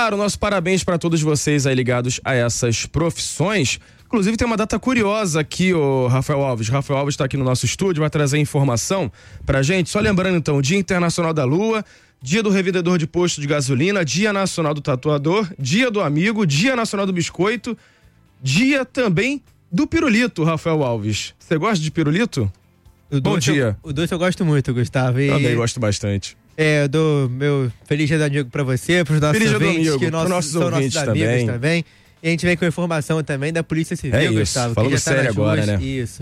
claro, nosso parabéns para todos vocês aí ligados a essas profissões. Inclusive tem uma data curiosa aqui, o Rafael Alves. Rafael Alves está aqui no nosso estúdio, vai trazer informação pra gente. Só lembrando então, Dia Internacional da Lua, Dia do Revendedor de Posto de Gasolina, Dia Nacional do Tatuador, Dia do Amigo, Dia Nacional do Biscoito, Dia também do Pirulito, Rafael Alves. Você gosta de pirulito? Bom dia. O doce eu gosto muito, Gustavo. Também gosto bastante. Eu dou meu feliz dia do amigo pra você, pros nossos ouvintes, que são nossos amigos também. E a gente vem com informação também da Polícia Civil, Gustavo. Falando sério agora, né? Isso.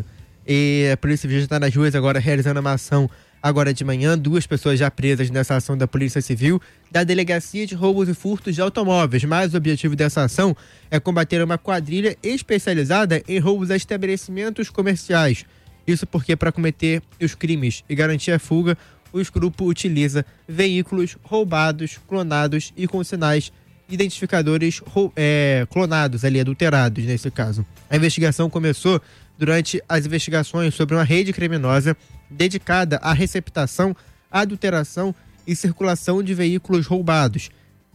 E a Polícia Civil já está nas ruas agora realizando uma ação agora de manhã. 2 pessoas já presas nessa ação da Polícia Civil, da Delegacia de Roubos e Furtos de Automóveis. Mas o objetivo dessa ação é combater uma quadrilha especializada em roubos a estabelecimentos comerciais. Isso porque, para cometer os crimes e garantir a fuga, o grupo utiliza veículos roubados, clonados e com sinais identificadores clonados, ali adulterados nesse caso. A investigação começou durante as investigações sobre uma rede criminosa dedicada à receptação, adulteração e circulação de veículos roubados.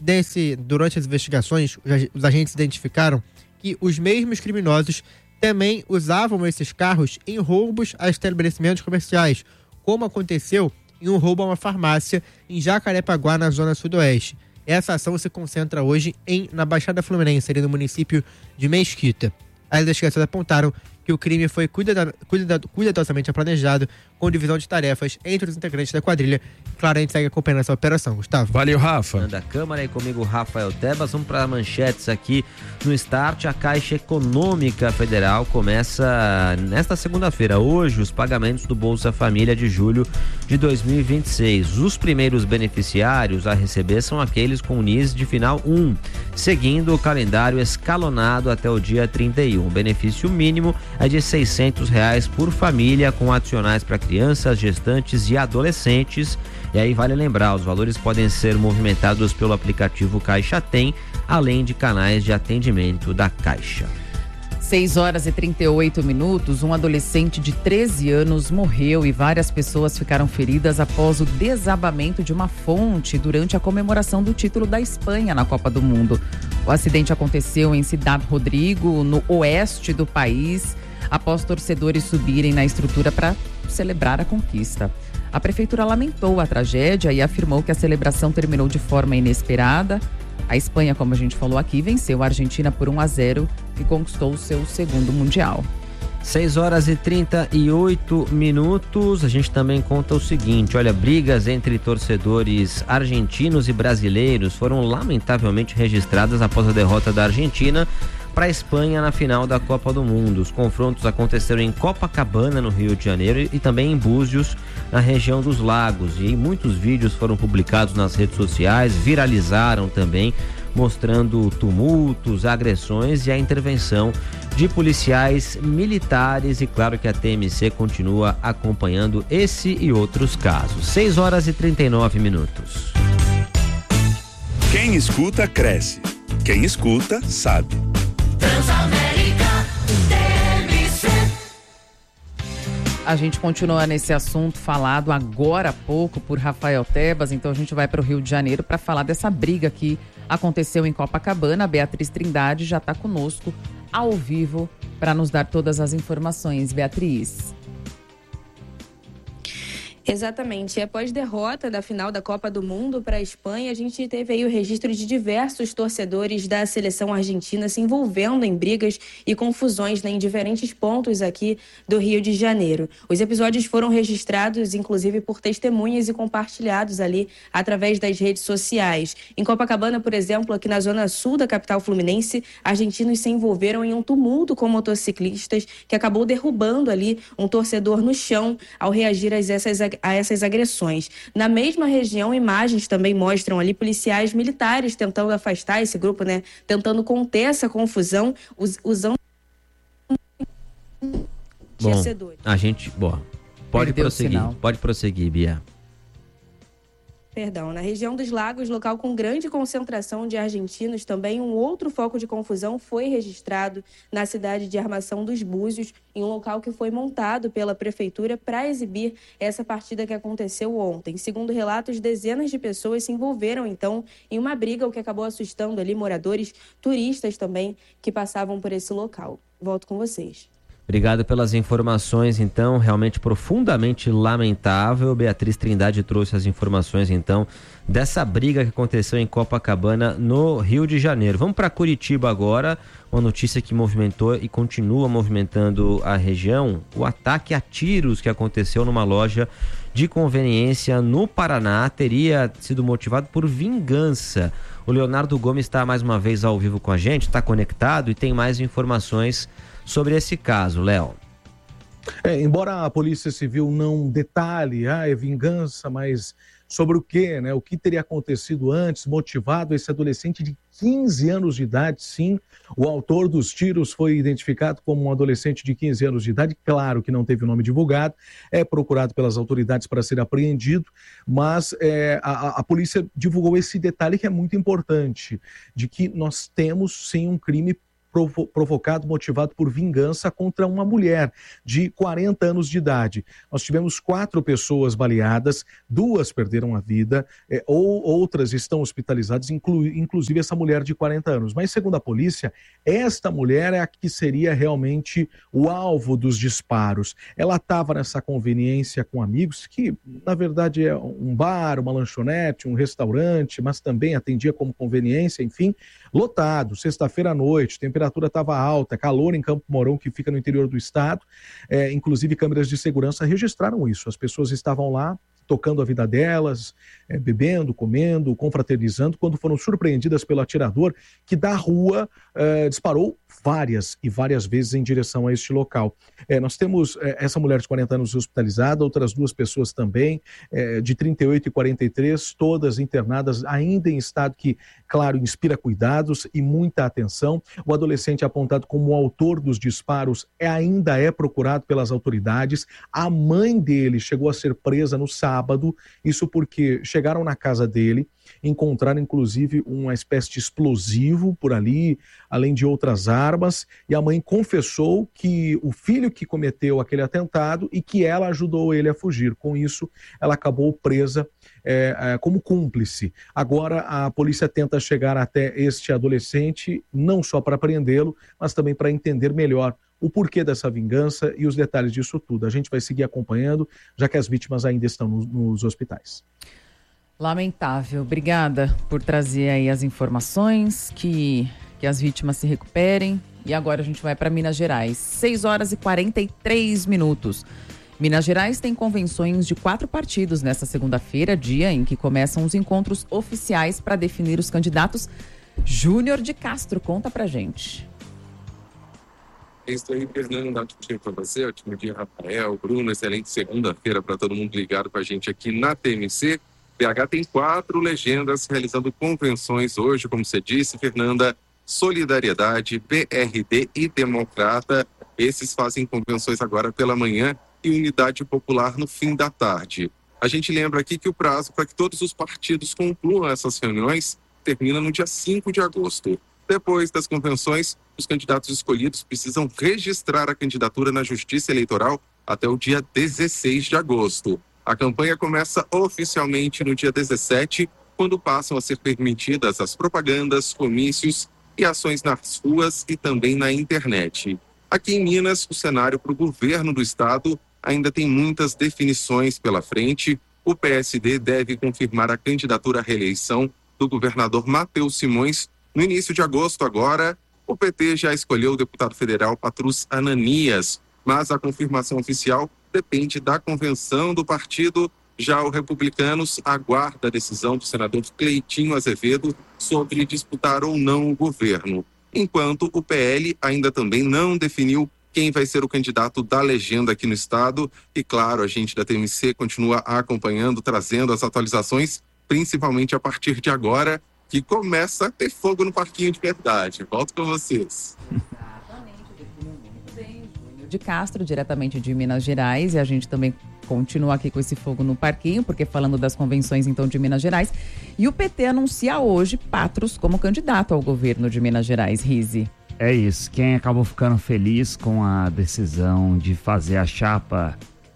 Durante as investigações, os agentes identificaram que os mesmos criminosos também usavam esses carros em roubos a estabelecimentos comerciais, como aconteceu em um roubo a uma farmácia em Jacarepaguá, na zona sudoeste. Essa ação se concentra hoje na Baixada Fluminense, ali no município de Mesquita. As investigações apontaram que o crime foi cuidadosamente planejado, com divisão de tarefas entre os integrantes da quadrilha. Claro, a gente segue acompanhando essa operação, Gustavo. Valeu, Rafa. Da Câmara, e comigo, Rafael Tebas. Vamos para manchetes aqui no Start. A Caixa Econômica Federal começa nesta segunda-feira, hoje, os pagamentos do Bolsa Família de julho de 2026. Os primeiros beneficiários a receber são aqueles com NIS de final 1, seguindo o calendário escalonado até o dia 31. O benefício mínimo é de R$600 por família, com adicionais para crianças, gestantes e adolescentes. E aí vale lembrar, os valores podem ser movimentados pelo aplicativo Caixa Tem, além de canais de atendimento da Caixa. 6h38, um adolescente de 13 anos morreu e várias pessoas ficaram feridas após o desabamento de uma fonte durante a comemoração do título da Espanha na Copa do Mundo. O acidente aconteceu em Ciudad Rodrigo, no oeste do país, após torcedores subirem na estrutura para celebrar a conquista. A prefeitura lamentou a tragédia e afirmou que a celebração terminou de forma inesperada. A Espanha, como a gente falou aqui, venceu a Argentina por 1-0 e conquistou o seu segundo Mundial. 6h38. A gente também conta o seguinte: olha, brigas entre torcedores argentinos e brasileiros foram lamentavelmente registradas após a derrota da Argentina para a Espanha na final da Copa do Mundo. Os confrontos aconteceram em Copacabana, no Rio de Janeiro, e também em Búzios, na região dos Lagos. E muitos vídeos foram publicados nas redes sociais, viralizaram também, mostrando tumultos, agressões e a intervenção de policiais militares. E claro que a TMC continua acompanhando esse e outros casos. 6h39. Quem escuta, cresce. Quem escuta, sabe. Transamérica TMC. A gente continua nesse assunto falado agora há pouco por Rafael Tebas, então a gente vai para o Rio de Janeiro para falar dessa briga que aconteceu em Copacabana. A Beatriz Trindade já está conosco ao vivo para nos dar todas as informações. Beatriz. Exatamente. E após derrota da final da Copa do Mundo para a Espanha, a gente teve aí o registro de diversos torcedores da seleção argentina se envolvendo em brigas e confusões, né, em diferentes pontos aqui do Rio de Janeiro. Os episódios foram registrados, inclusive, por testemunhas e compartilhados ali através das redes sociais. Em Copacabana, por exemplo, aqui na zona sul da capital fluminense, argentinos se envolveram em um tumulto com motociclistas que acabou derrubando ali um torcedor no chão ao reagir a essas agressões. Na mesma região, imagens também mostram ali policiais militares tentando afastar esse grupo, né? Tentando conter essa confusão, usando torcedores. Pode prosseguir, Bia. Na região dos Lagos, local com grande concentração de argentinos, também um outro foco de confusão foi registrado na cidade de Armação dos Búzios, em um local que foi montado pela prefeitura para exibir essa partida que aconteceu ontem. Segundo relatos, dezenas de pessoas se envolveram, então, em uma briga, o que acabou assustando ali moradores, turistas também, que passavam por esse local. Volto com vocês. Obrigado pelas informações, então, realmente profundamente lamentável. Beatriz Trindade trouxe as informações, então, dessa briga que aconteceu em Copacabana, no Rio de Janeiro. Vamos para Curitiba agora, uma notícia que movimentou e continua movimentando a região, o ataque a tiros que aconteceu numa loja de conveniência no Paraná teria sido motivado por vingança. O Leonardo Gomes está mais uma vez ao vivo com a gente, está conectado e tem mais informações sobre esse caso, Léo. Embora a Polícia Civil não detalhe, é vingança, mas sobre o quê, né? O que teria acontecido antes, motivado esse adolescente de 15 anos de idade, sim. O autor dos tiros foi identificado como um adolescente de 15 anos de idade, claro que não teve o nome divulgado, é procurado pelas autoridades para ser apreendido, mas a polícia divulgou esse detalhe que é muito importante, de que nós temos sim um crime provocado, motivado por vingança contra uma mulher de 40 anos de idade. Nós tivemos 4 pessoas baleadas, 2 perderam a vida, outras estão hospitalizadas, inclusive essa mulher de 40 anos. Mas, segundo a polícia, esta mulher é a que seria realmente o alvo dos disparos. Ela estava nessa conveniência com amigos, que na verdade é um bar, uma lanchonete, um restaurante, mas também atendia como conveniência, enfim, lotado, sexta-feira à noite, temperatura estava alta, calor em Campo Mourão, que fica no interior do estado, inclusive câmeras de segurança registraram isso, as pessoas estavam lá tocando a vida delas, bebendo, comendo, confraternizando, quando foram surpreendidas pelo atirador que da rua disparou várias vezes em direção a este local. Nós temos essa mulher de 40 anos hospitalizada, outras 2 pessoas também, de 38 e 43, todas internadas ainda em estado que, claro, inspira cuidados e muita atenção. O adolescente apontado como o autor dos disparos ainda é procurado pelas autoridades. A mãe dele chegou a ser presa no sábado, isso porque chegaram na casa dele, encontraram inclusive uma espécie de explosivo por ali, além de outras armas, e a mãe confessou que o filho que cometeu aquele atentado e que ela ajudou ele a fugir. Com isso, ela acabou presa como cúmplice. Agora a polícia tenta chegar até este adolescente, não só para prendê-lo, mas também para entender melhor o porquê dessa vingança e os detalhes disso tudo. A gente vai seguir acompanhando, já que as vítimas ainda estão nos hospitais. Lamentável. Obrigada por trazer aí as informações, que as vítimas se recuperem. E agora a gente vai para Minas Gerais. 6h43. Minas Gerais tem convenções de 4 partidos nesta segunda-feira, dia em que começam os encontros oficiais para definir os candidatos. Júnior de Castro, conta pra gente. É isso aí, Fernando, ótimo dia para você, ótimo dia, Rafael, Bruno, excelente segunda-feira para todo mundo ligado com a gente aqui na TMC. BH tem 4 legendas realizando convenções hoje, como você disse, Fernanda, Solidariedade, PRD e Democrata. Esses fazem convenções agora pela manhã e Unidade Popular no fim da tarde. A gente lembra aqui que o prazo para que todos os partidos concluam essas reuniões termina no dia 5 de agosto. Depois das convenções, os candidatos escolhidos precisam registrar a candidatura na Justiça Eleitoral até o dia 16 de agosto. A campanha começa oficialmente no dia 17, quando passam a ser permitidas as propagandas, comícios e ações nas ruas e também na internet. Aqui em Minas, o cenário para o governo do estado ainda tem muitas definições pela frente. O PSD deve confirmar a candidatura à reeleição do governador Matheus Simões no início de agosto agora. O PT já escolheu o deputado federal Patrus Ananias, mas a confirmação oficial depende da convenção do partido. Já o Republicanos aguarda a decisão do senador Cleitinho Azevedo sobre disputar ou não o governo, enquanto o PL ainda também não definiu quem vai ser o candidato da legenda aqui no estado. E claro, a gente da TMC continua acompanhando, trazendo as atualizações, principalmente a partir de agora, que começa a ter fogo no parquinho de verdade. Volto com vocês. Exatamente, definiu muito bem, Júnior de Castro, diretamente de Minas Gerais, e a gente também continua aqui com esse fogo no parquinho, porque falando das convenções então de Minas Gerais, e o PT anuncia hoje Patros como candidato ao governo de Minas Gerais. Rize. É isso, quem acabou ficando feliz com a decisão de fazer a chapa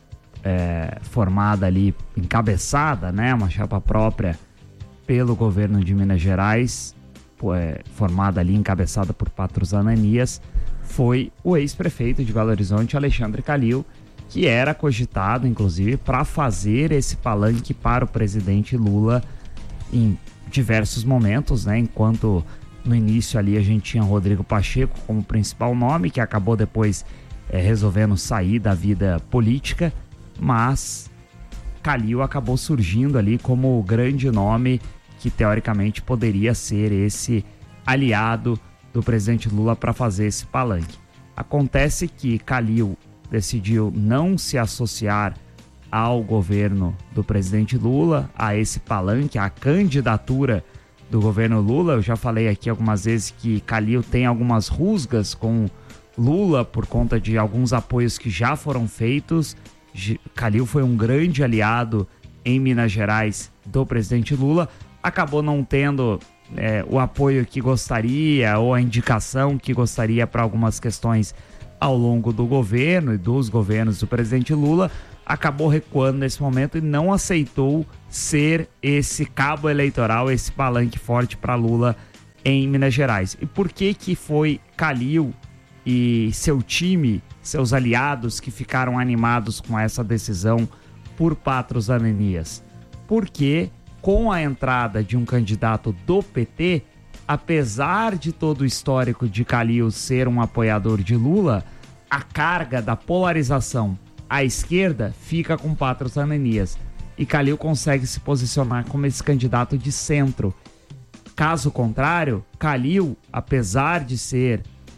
formada ali, encabeçada, né, uma chapa própria pelo governo de Minas Gerais, formada ali, encabeçada por Patros Ananias, foi o ex-prefeito de Belo Horizonte, Alexandre Calil, que era cogitado, inclusive, para fazer esse palanque para o presidente Lula em diversos momentos, né, enquanto no início ali a gente tinha Rodrigo Pacheco como principal nome, que acabou depois resolvendo sair da vida política, mas Calil acabou surgindo ali como o grande nome que teoricamente poderia ser esse aliado do presidente Lula para fazer esse palanque. Acontece que Calil decidiu não se associar ao governo do presidente Lula, a esse palanque, a candidatura do governo Lula. Eu já falei aqui algumas vezes que Calil tem algumas rusgas com Lula por conta de alguns apoios que já foram feitos. Calil foi um grande aliado em Minas Gerais do presidente Lula, acabou não tendo o apoio que gostaria ou a indicação que gostaria para algumas questões ao longo do governo e dos governos do presidente Lula, acabou recuando nesse momento e não aceitou ser esse cabo eleitoral, esse palanque forte para Lula em Minas Gerais. E por que foi Calil e seu time, seus aliados que ficaram animados com essa decisão por Patros Ananias? Porque com a entrada de um candidato do PT, apesar de todo o histórico de Calil ser um apoiador de Lula, a carga da polarização à esquerda fica com Patros Ananias. E Calil consegue se posicionar como esse candidato de centro. Caso contrário, Calil, apesar de ser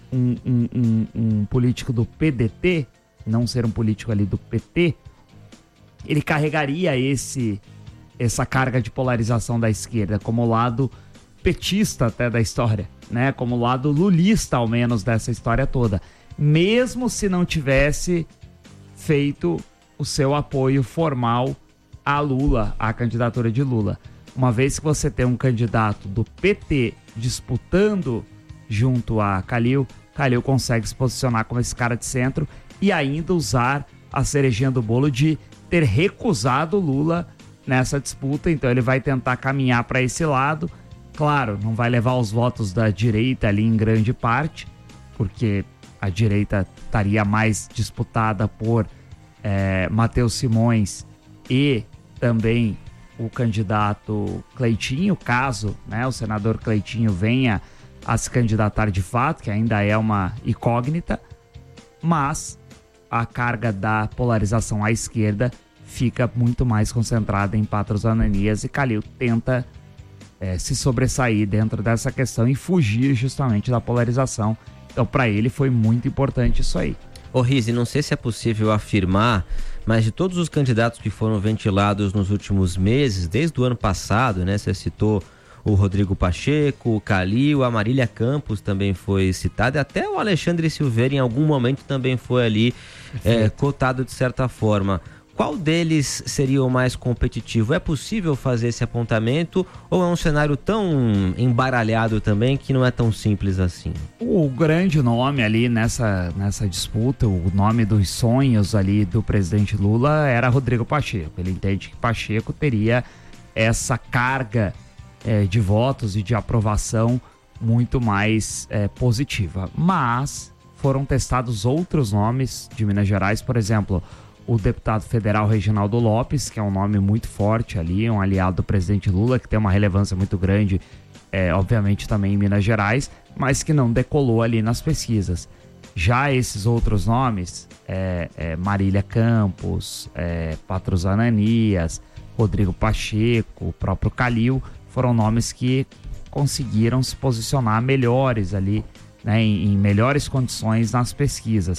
um político do PDT, não ser um político ali do PT, ele carregaria essa carga de polarização da esquerda como lado petista até da história, né? Como lado lulista, ao menos, dessa história toda. Mesmo se não tivesse feito o seu apoio formal a Lula, à candidatura de Lula. Uma vez que você tem um candidato do PT disputando junto a Calil, Calil consegue se posicionar como esse cara de centro e ainda usar a cerejinha do bolo de ter recusado Lula nessa disputa. Então ele vai tentar caminhar para esse lado. Claro, não vai levar os votos da direita ali em grande parte, porque a direita estaria mais disputada por Matheus Simões e também o candidato Cleitinho, caso, né, o senador Cleitinho venha a se candidatar de fato, que ainda é uma incógnita, mas a carga da polarização à esquerda fica muito mais concentrada em Patros Ananias, e Calil tenta se sobressair dentro dessa questão e fugir justamente da polarização. Então, para ele foi muito importante isso aí. Ô Rize, não sei se é possível afirmar, mas de todos os candidatos que foram ventilados nos últimos meses, desde o ano passado, né? Você citou o Rodrigo Pacheco, o Calil, a Marília Campos também foi citada, até o Alexandre Silveira em algum momento também foi ali cotado de certa forma. Qual deles seria o mais competitivo? É possível fazer esse apontamento ou é um cenário tão embaralhado também que não é tão simples assim? O grande nome ali nessa disputa, o nome dos sonhos ali do presidente Lula era Rodrigo Pacheco. Ele entende que Pacheco teria essa carga de votos e de aprovação muito mais positiva. Mas foram testados outros nomes de Minas Gerais, por exemplo, o deputado federal Reginaldo Lopes, que é um nome muito forte ali, um aliado do presidente Lula, que tem uma relevância muito grande, obviamente também em Minas Gerais, mas que não decolou ali nas pesquisas. Já esses outros nomes, Marília Campos, Patros Ananias, Rodrigo Pacheco, o próprio Calil, foram nomes que conseguiram se posicionar melhores ali, né, em melhores condições nas pesquisas.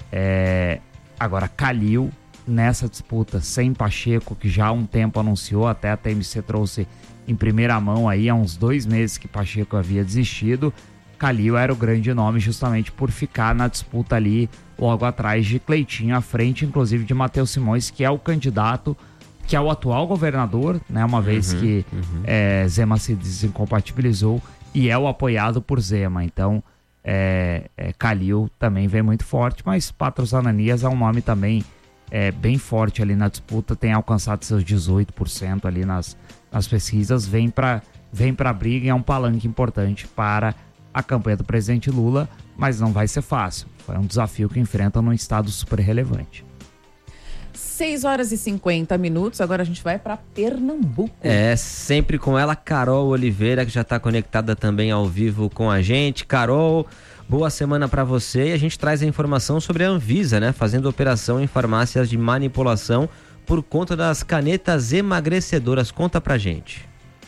Agora, Calil, nessa disputa sem Pacheco, que já há um tempo anunciou, até a TMC trouxe em primeira mão aí, há uns 2 meses que Pacheco havia desistido, Calil era o grande nome justamente por ficar na disputa ali, logo atrás de Cleitinho, à frente inclusive de Matheus Simões, que é o candidato, que é o atual governador, né, uma vez que Zema se desincompatibilizou, e é o apoiado por Zema. Então Calil também vem muito forte, mas Patros Ananias é um nome também bem forte ali na disputa, tem alcançado seus 18% ali nas pesquisas, vem para a briga e é um palanque importante para a campanha do presidente Lula, mas não vai ser fácil. É um desafio que enfrenta num estado super relevante. 6h50, agora a gente vai para Pernambuco. Sempre com ela, Carol Oliveira, que já está conectada também ao vivo com a gente. Carol, boa semana para você, e a gente traz a informação sobre a Anvisa, né, fazendo operação em farmácias de manipulação por conta das canetas emagrecedoras. Conta pra gente.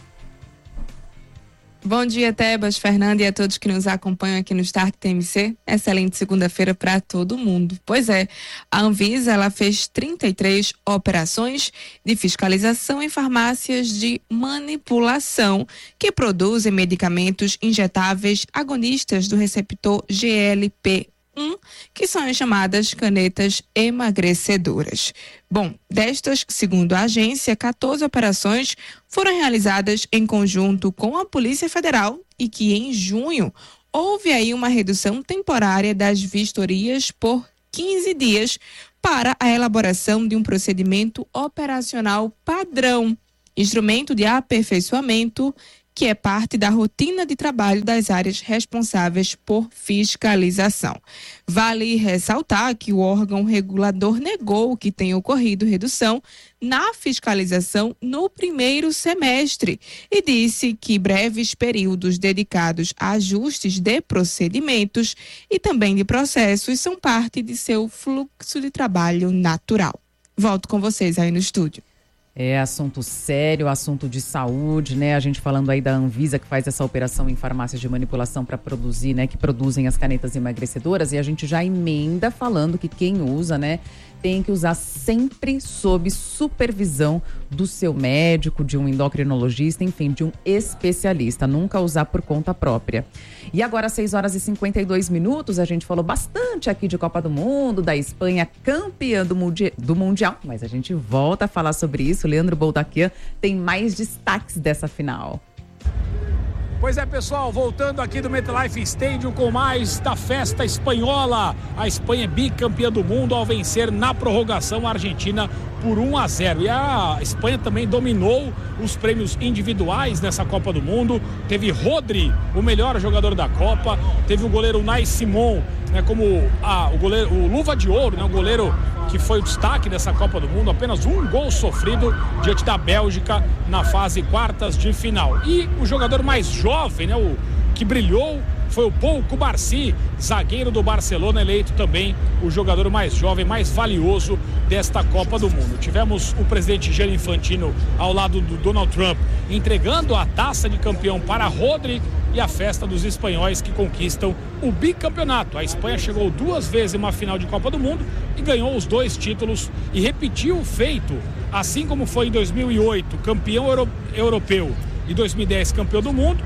Bom dia, Tebas, Fernanda e a todos que nos acompanham aqui no Start TMC. Excelente segunda-feira para todo mundo. Pois é, a Anvisa ela fez 33 operações de fiscalização em farmácias de manipulação que produzem medicamentos injetáveis agonistas do receptor GLP-1, que são as chamadas canetas emagrecedoras. Bom, destas, segundo a agência, 14 operações foram realizadas em conjunto com a Polícia Federal e que em junho houve aí uma redução temporária das vistorias por 15 dias para a elaboração de um procedimento operacional padrão, instrumento de aperfeiçoamento que é parte da rotina de trabalho das áreas responsáveis por fiscalização. Vale ressaltar que o órgão regulador negou que tenha ocorrido redução na fiscalização no primeiro semestre e disse que breves períodos dedicados a ajustes de procedimentos e também de processos são parte de seu fluxo de trabalho natural. Volto com vocês aí no estúdio. É assunto sério, assunto de saúde, né? A gente falando aí da Anvisa, que faz essa operação em farmácias de manipulação para produzir, né? Que produzem as canetas emagrecedoras, e a gente já emenda falando que quem usa, né? Tem que usar sempre sob supervisão do seu médico, de um endocrinologista, enfim, de um especialista. Nunca usar por conta própria. E agora, 6h52, a gente falou bastante aqui de Copa do Mundo, da Espanha campeã do Mundial, mas a gente volta a falar sobre isso. Leandro Boldaquian tem mais destaques dessa final. Pois é, pessoal, voltando aqui do MetLife Stadium com mais da festa espanhola. A Espanha é bicampeã do mundo ao vencer na prorrogação a Argentina por 1-0. E a Espanha também dominou os prêmios individuais nessa Copa do Mundo. Teve Rodri, o melhor jogador da Copa. Teve o goleiro Unai Simón, né, como o goleiro, o Luva de Ouro, né, o goleiro que foi o destaque dessa Copa do Mundo. Apenas um gol sofrido diante da Bélgica na fase quartas de final. E o jogador mais jovem, né, o que brilhou, foi o Pau Cubarsí, zagueiro do Barcelona, eleito também o jogador mais jovem, mais valioso desta Copa do Mundo. Tivemos o presidente Gianni Infantino ao lado do Donald Trump entregando a taça de campeão para Rodri, e a festa dos espanhóis que conquistam o bicampeonato. A Espanha chegou 2 vezes em uma final de Copa do Mundo e ganhou os 2 títulos e repetiu o feito, assim como foi em 2008 campeão europeu e 2010 campeão do mundo.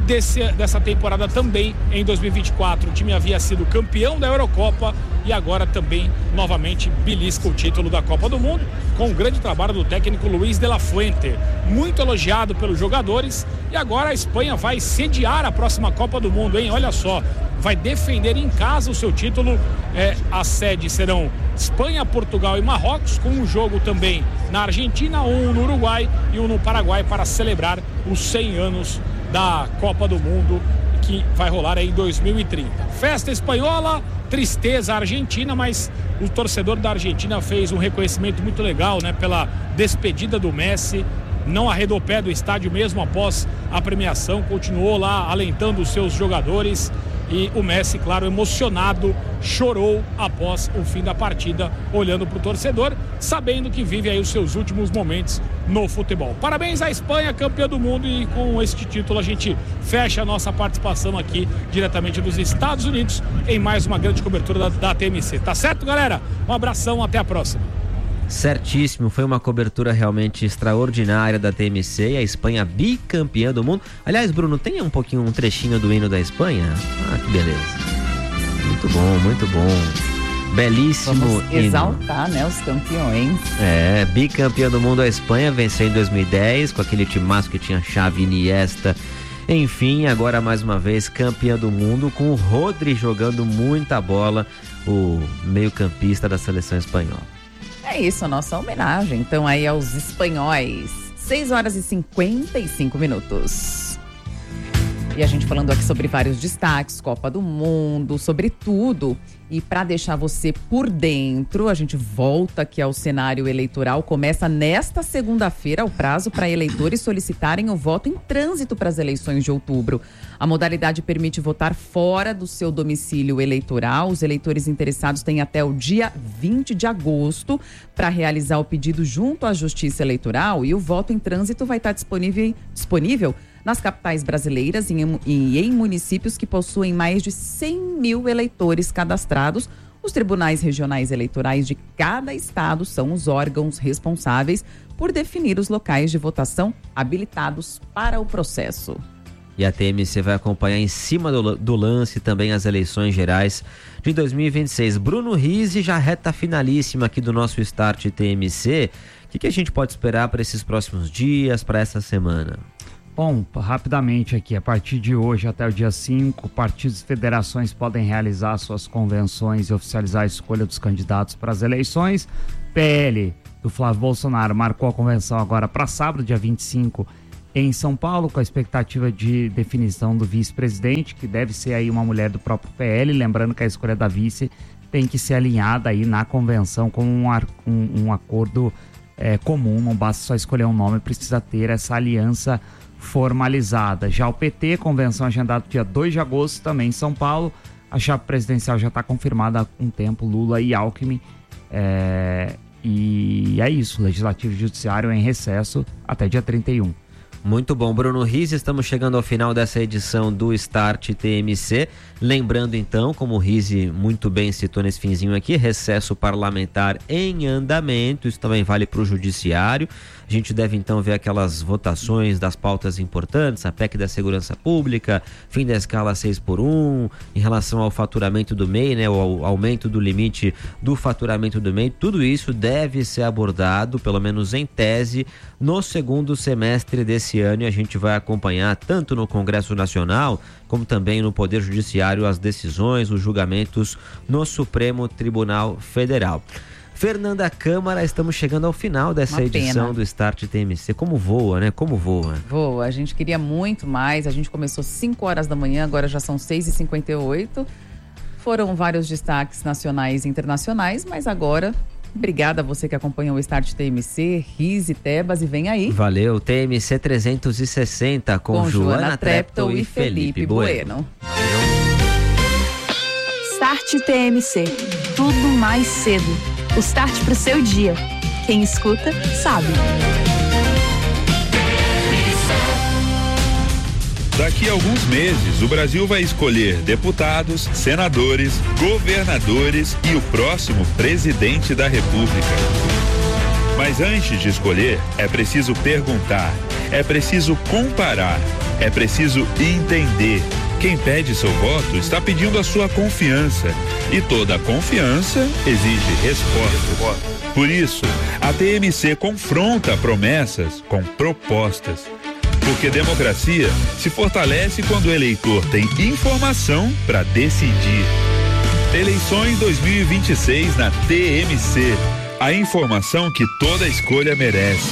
Dessa temporada também, em 2024, o time havia sido campeão da Eurocopa e agora também, novamente, belisca o título da Copa do Mundo, com o grande trabalho do técnico Luis de la Fuente, muito elogiado pelos jogadores. E agora a Espanha vai sediar a próxima Copa do Mundo, hein? Olha só, vai defender em casa o seu título. As sedes serão Espanha, Portugal e Marrocos, com um jogo também na Argentina, um no Uruguai e um no Paraguai, para celebrar os 100 anos da Copa do Mundo, que vai rolar aí em 2030. Festa espanhola, tristeza argentina, mas o torcedor da Argentina fez um reconhecimento muito legal, né, pela despedida do Messi. Não arredou pé do estádio mesmo após a premiação, continuou lá alentando os seus jogadores. E o Messi, claro, emocionado, chorou após o fim da partida, olhando para o torcedor, sabendo que vive aí os seus últimos momentos no futebol. Parabéns à Espanha, campeã do mundo, e com este título a gente fecha a nossa participação aqui diretamente dos Estados Unidos em mais uma grande cobertura da TMC. Tá certo, galera? Um abração, até a próxima. Certíssimo, foi uma cobertura realmente extraordinária da TMC, a Espanha bicampeã do mundo. Aliás, Bruno, tem um trechinho do hino da Espanha? Ah, que beleza. Muito bom, muito bom. Belíssimo Vamos exaltar, né, os campeões. Bicampeã do mundo a Espanha, venceu em 2010 com aquele timaço que tinha Xavi, Iniesta. Enfim, agora mais uma vez campeã do mundo com o Rodri jogando muita bola, o meio-campista da seleção espanhola. É isso, a nossa homenagem então aí aos espanhóis. 6h55. E a gente falando aqui sobre vários destaques, Copa do Mundo, sobre tudo. E para deixar você por dentro, a gente volta aqui ao cenário eleitoral. Começa nesta segunda-feira o prazo para eleitores solicitarem o voto em trânsito para as eleições de outubro. A modalidade permite votar fora do seu domicílio eleitoral. Os eleitores interessados têm até o dia 20 de agosto para realizar o pedido junto à Justiça Eleitoral. E o voto em trânsito vai estar disponível nas capitais brasileiras e em municípios que possuem mais de 100 mil eleitores cadastrados. Os tribunais regionais eleitorais de cada estado são os órgãos responsáveis por definir os locais de votação habilitados para o processo. E a TMC vai acompanhar em cima do lance também as eleições gerais de 2026. Bruno Rizzi, já reta finalíssima aqui do nosso Start TMC. O que a gente pode esperar para esses próximos dias, para essa semana? Bom, rapidamente aqui, a partir de hoje até o dia 5, partidos e federações podem realizar suas convenções e oficializar a escolha dos candidatos para as eleições. PL do Flávio Bolsonaro marcou a convenção agora para sábado, dia 25, em São Paulo, com a expectativa de definição do vice-presidente, que deve ser aí uma mulher do próprio PL, lembrando que a escolha da vice tem que ser alinhada aí na convenção com um acordo comum, não basta só escolher um nome, precisa ter essa aliança formalizada. Já o PT, convenção agendada dia 2 de agosto, também em São Paulo. A chapa presidencial já está confirmada há um tempo, Lula e Alckmin. E é isso, Legislativo e Judiciário em recesso até dia 31. Muito bom, Bruno Rizzi, estamos chegando ao final dessa edição do Start TMC. Lembrando então, como o Rizzi muito bem citou nesse finzinho aqui, recesso parlamentar em andamento, isso também vale para o Judiciário. A gente deve então ver aquelas votações das pautas importantes, a PEC da Segurança Pública, fim da escala 6x1, em relação ao faturamento do MEI, né, o aumento do limite do faturamento do MEI, tudo isso deve ser abordado, pelo menos em tese, no segundo semestre desse ano, e a gente vai acompanhar tanto no Congresso Nacional, como também no Poder Judiciário, as decisões, os julgamentos no Supremo Tribunal Federal. Fernanda Câmara, estamos chegando ao final dessa edição do Start TMC. Como voa, né? Como voa. Voa. A gente queria muito mais. A gente começou 5 horas da manhã, agora já são 6h58. Foram vários destaques nacionais e internacionais, mas agora, obrigada a você que acompanhou o Start TMC, Rizzi, Tebas, e vem aí. Valeu, TMC 360 com Joana Treptow e Felipe Bueno. Start TMC. Tudo mais cedo. O start pro seu dia. Quem escuta, sabe. Daqui a alguns meses, o Brasil vai escolher deputados, senadores, governadores e o próximo presidente da República. Mas antes de escolher, é preciso perguntar, é preciso comparar, é preciso entender. Quem pede seu voto está pedindo a sua confiança. E toda confiança exige resposta. Por isso, a TMC confronta promessas com propostas. Porque democracia se fortalece quando o eleitor tem informação para decidir. Eleições 2026 na TMC. A informação que toda escolha merece.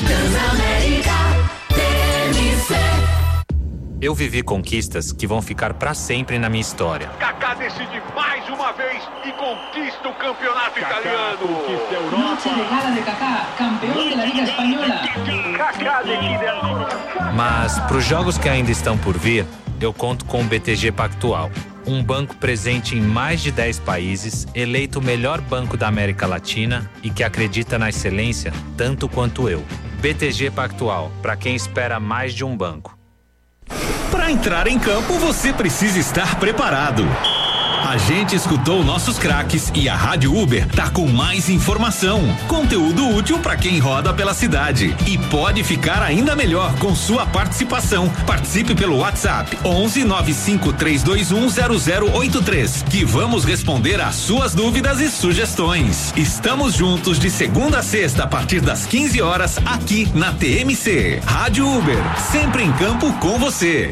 Eu vivi conquistas que vão ficar para sempre na minha história. Kaká decide mais uma vez e conquista o campeonato italiano. Conquista a Europa. Noche de gala de Kaká, campeão da Liga Espanhola. Kaká decide. Mas para os jogos que ainda estão por vir, eu conto com o BTG Pactual, um banco presente em mais de 10 países, eleito o melhor banco da América Latina e que acredita na excelência tanto quanto eu. BTG Pactual, para quem espera mais de um banco. Para entrar em campo, você precisa estar preparado. A gente escutou nossos craques e a Rádio Uber tá com mais informação, conteúdo útil para quem roda pela cidade e pode ficar ainda melhor com sua participação. Participe pelo WhatsApp 11 95321 0083 que vamos responder às suas dúvidas e sugestões. Estamos juntos de segunda a sexta a partir das 15 horas aqui na TMC. Rádio Uber, sempre em campo com você.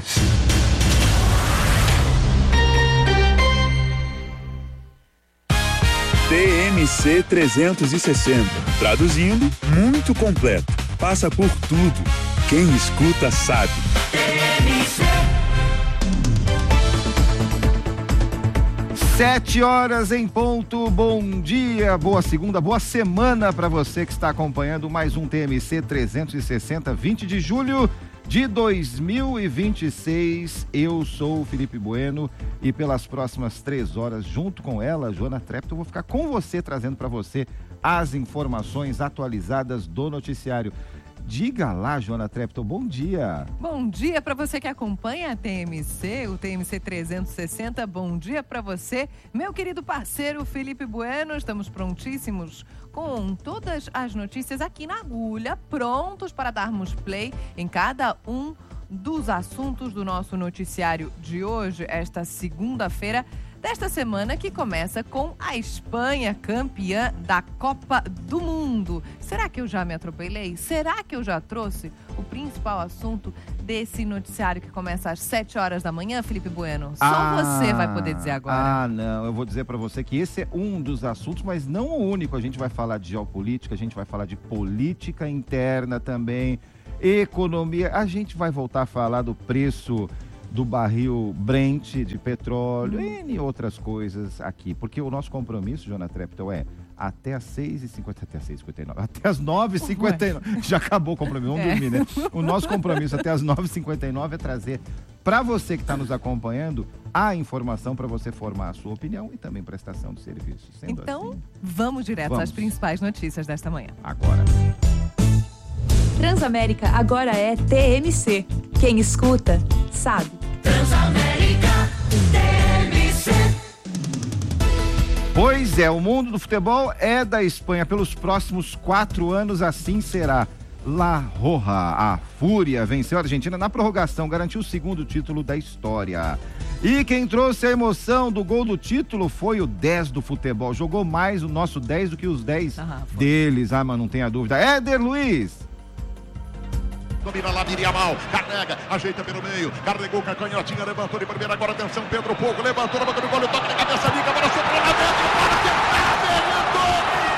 TMC 360. Traduzindo, muito completo. Passa por tudo. Quem escuta sabe. TMC. 7h em ponto. Bom dia, boa segunda, boa semana para você que está acompanhando mais um TMC 360, 20 de julho de 2026. Eu sou o Felipe Bueno e pelas próximas 3 horas, junto com ela, Joana Treptow, eu vou ficar com você, trazendo para você as informações atualizadas do noticiário. Diga lá, Joana Treptow, bom dia. Bom dia para você que acompanha a TMC, o TMC 360. Bom dia para você, meu querido parceiro Felipe Bueno. Estamos prontíssimos com todas as notícias aqui na agulha, prontos para darmos play em cada um dos assuntos do nosso noticiário de hoje, esta segunda-feira desta semana, que começa com a Espanha campeã da Copa do Mundo. Será que eu já me atropelei? Será que eu já trouxe o principal assunto desse noticiário que começa às 7 horas da manhã, Felipe Bueno? Só você vai poder dizer agora. Não, eu vou dizer para você que esse é um dos assuntos, mas não o único. A gente vai falar de geopolítica, a gente vai falar de política interna também, economia, a gente vai voltar a falar do preço do barril Brent de petróleo e outras coisas aqui, porque o nosso compromisso, Joana Treptow, é até às 6h50, até às 6h59, até às 9h59, já acabou o compromisso, vamos dormir, né? O nosso compromisso até às 9h59 é trazer para você que está nos acompanhando a informação para você formar a sua opinião e também prestação de serviços. Sendo então, assim, vamos direto às principais notícias desta manhã. Agora. Transamérica agora é TMC. Quem escuta, sabe. Transamérica TMC. Pois é, o mundo do futebol é da Espanha. Pelos próximos 4 anos, assim será. La Roja, a Fúria, venceu a Argentina na prorrogação, garantiu o segundo título da história. E quem trouxe a emoção do gol do título foi o 10 do futebol. Jogou mais o nosso 10 do que os 10 deles. Ah, mas não tenha dúvida. Éder Luiz. Domina lá, Miriamal, carrega, ajeita pelo meio, carregou com a canhotinha, levantou de primeira, agora atenção, Pedro Fogo, levantou na boca do gol, toque de cabeça, liga, agora sobrou lá dentro,